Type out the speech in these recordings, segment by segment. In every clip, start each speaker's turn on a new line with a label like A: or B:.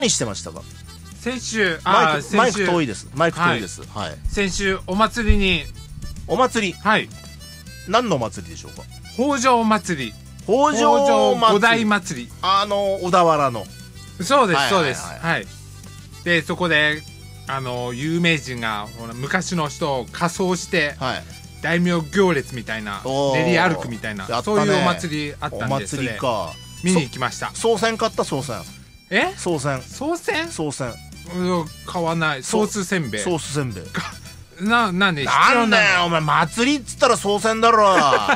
A: 何してましたか？
B: 先週、
A: マイク遠いです。マイク遠いです。はい。
B: 先週、お祭りに。
A: お祭り。
B: はい。
A: 何のお祭りでしょうか？
B: 北条祭り。
A: 北条
B: 五大祭り。
A: 小田原の。
B: そうです、そうです。はい。で、そこで、有名人が、ほら、昔の人を仮装して、はい。大名行列みたいな、練り歩くみたいな、そういうお祭りあったんで、お祭りか。見に行きました。
A: 総選買った？総選。総選。
B: 総選？
A: 総選。
B: 買わない。ソースせんべい。
A: ソースせんべい。
B: なんで
A: なんだよ、お前、祭りっつったら総選だろ。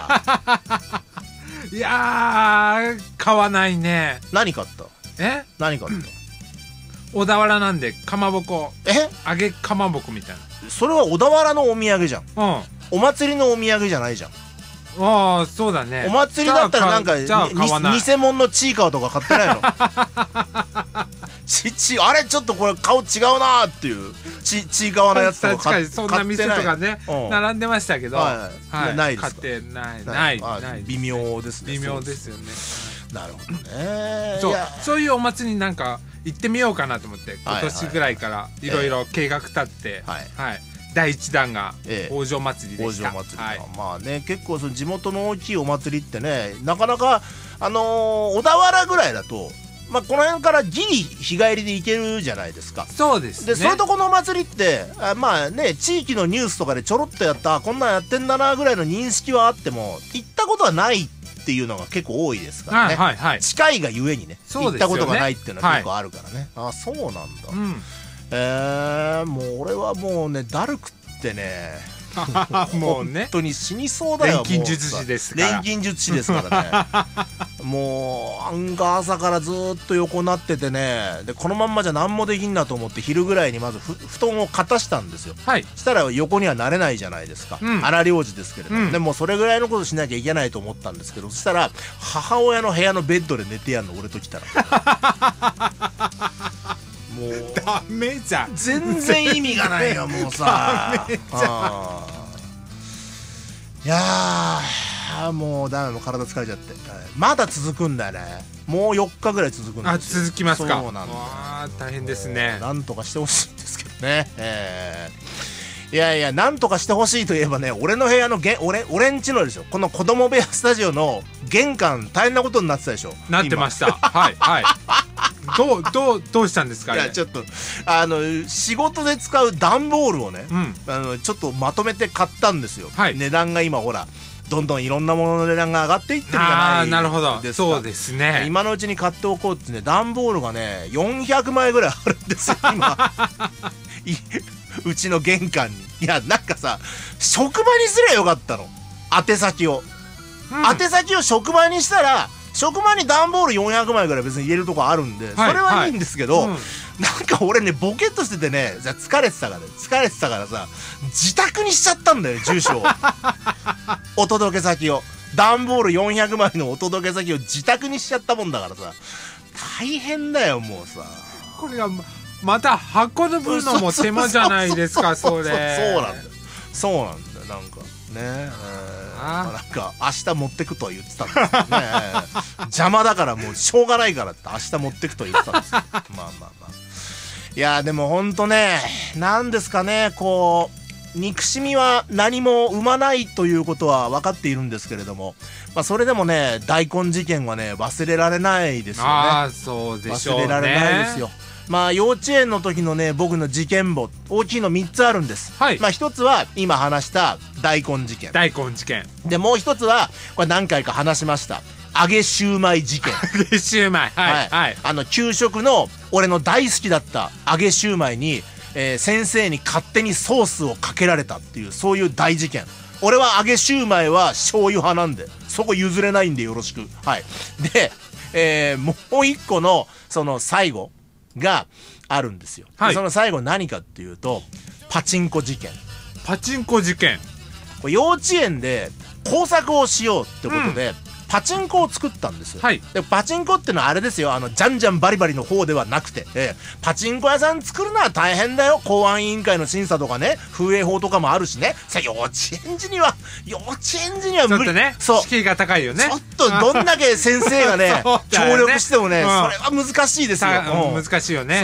B: いやー、買わないね。
A: 何買った？何買った？
B: 小田原なんで、かまぼこ。揚げかまぼこみたいな。
A: それは小田原のお土産じゃん。
B: うん。
A: お祭りのお土産じゃないじゃん。
B: ああ、そうだね。
A: お祭りだったらなんか、偽物のちいかわとか買ってないの？あれちょっとこれ顔違うなーっていうちいかわのやつとか買ってない。
B: 確かにそんな店とかね、並んでましたけど、
A: ないですか？
B: 買ってない。
A: 微妙ですね。
B: 微妙ですよね。
A: なるほどね。
B: そういうお祭りになんか行ってみようかなと思って、今年ぐらいからいろいろ計画立って、第1弾が北条祭りでした。
A: 北条祭り。まあね、結構その地元の大きいお祭りってね、なかなか小田原ぐらいだと、まあこの辺からギリ日帰りで行けるじゃないですか。
B: そうですね。
A: でそういうとこのお祭りってまあね、地域のニュースとかでちょろっとやった、こんなんやってんだなぐらいの認識はあっても、行ったことはないっていうのが結構多いですからね。近いがゆえにね、行ったことがないっていうのは結構あるからね。そうなんだ。もう俺はもうね、だるくってね、もうね、本当に死にそうだよ。
B: 錬金術師ですから。
A: 錬金術師ですからね。もう朝からずっと横なっててね、でこのまんまじゃ何もできんなと思って、昼ぐらいにまず布団を片したんですよ。したら横にはなれないじゃないですか。荒療治ですけれども、でもそれぐらいのことしなきゃいけないと思ったんですけど、そしたら母親の部屋のベッドで寝てやんの、俺と来たら。もう
B: ダメじゃん。
A: 全然意味がないよ、もうさ。いやー、もうダメ、もう体疲れちゃって。まだ続くんだよね。もう4日ぐらい続くんですよ。
B: 続きますか。
A: そうなんだ。
B: 大変ですね。
A: なんとかしてほしいんですけどね。いやいや、なんとかしてほしいといえばね、俺の部屋の俺んちのですよ、この子供部屋スタジオの玄関大変なことになってたでしょ。
B: なってました。はいはい。どうしたんですか？
A: いや、ちょっと仕事で使う段ボールをね、ちょっとまとめて買ったんですよ。値段が今ほらどんどんいろんなものの値段が上がっていってるじゃないですか。
B: なるほど。そうですね。
A: 今のうちに買っておこうってね、段ボールがね400枚ぐらいあるんですよ今。うちの玄関に。いや、なんかさ、職場にすりゃよかったの、宛先を。宛先を職場にしたら、職場に段ボール400枚ぐらい別に入れるとこあるんで、それはいいんですけど、なんか俺ね、ボケっとしててね、疲れてたからさ、自宅にしちゃったんだよ、住所を。お届け先を。段ボール400枚のお届け先を自宅にしちゃったもんだからさ、大変だよ、もうさ。
B: これがまた運ぶのも手間じゃないですか、それ。
A: そうなんだよ、なんかね。なんか明日持ってくとは言ってたんですけどね。邪魔だからもうしょうがないからって明日持ってくとは言ってたんですけど、まあ。いやでもほんとね、なんですかね、こう憎しみは何も生まないということは分かっているんですけれども、まあそれでもね、大根事件はね忘れられないですよね。
B: そうでしょうね。
A: 忘れられないですよ。まあ幼稚園の時のね、僕の事件簿大きいの3つあるんです。まあ1つは今話した大根事件で、もう1つはこれ何回か話しました揚げシューマイ事件。
B: 揚げシューマイ、
A: 給食の俺の大好きだった揚げシューマイに、先生に勝手にソースをかけられたっていう、そういう大事件。俺は揚げシューマイは醤油派なんで、そこ譲れないんでよろしく。で、もう1個のその最後があるんですよ。その最後何かっていうと、パチンコ事件。
B: パチンコ事件。
A: 幼稚園で工作をしようってことで、 パチンコを作ったんです。
B: はい、
A: でパチンコってのはあれですよ、じゃんじゃんバリバリの方ではなくて、パチンコ屋さん作るのは大変だよ。公安委員会の審査とかね、風営法とかもあるしね。さあ幼稚園児には無理。
B: ちょっとね、
A: そう
B: 敷居が高いよね。
A: ちょっとどんだけ先生がね協力してもね、それは難しいですよ。
B: 難しいよね。